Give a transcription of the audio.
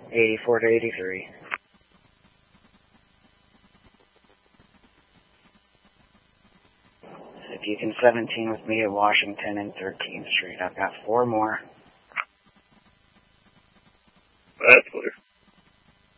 84 to 83. Beacon 17 with me at Washington and 13th Street. I've got 4 more. That's clear.